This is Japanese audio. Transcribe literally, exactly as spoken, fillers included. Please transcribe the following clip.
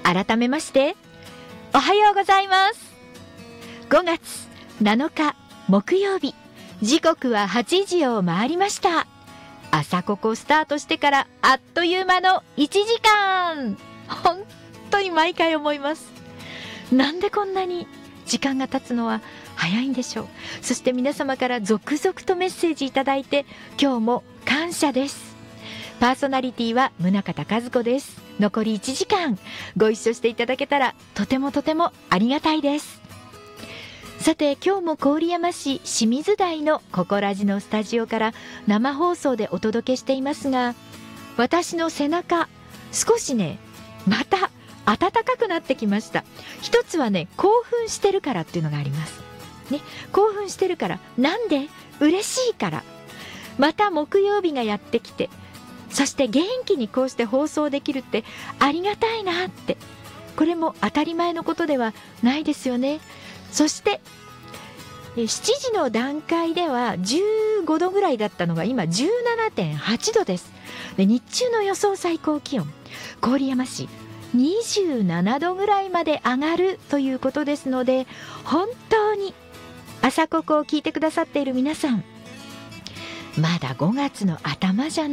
改めましておはようございます。ごがつなのか木曜日、時刻ははちじを回りました。朝ここスタートしてからあっという間のいちじかん。本当に毎回思います。なんでこんなに時間が経つのは早いんでしょう。そして皆様から続々とメッセージいただいて、今日も感謝です。パーソナリティは宗像和子です。残りいちじかんご一緒していただけたらとてもとてもありがたいです。さて、今日も郡山市清水台のここラジのスタジオから生放送でお届けしていますが、私の背中少しね、また暖かくなってきました。一つはね、興奮してるからっていうのがありますね。興奮してるから、なんで？嬉しいから。また木曜日がやってきて、そして元気にこうして放送できるってありがたいなって、これも当たり前のことではないですよね。そしてしちじの段階ではじゅうごどぐらいだったのが今 じゅうななてんはちどです。で、日中の予想最高気温、郡山市にじゅうななどぐらいまで上がるということですので、本当に朝ここを聞いてくださっている皆さん、まだごがつの頭じゃ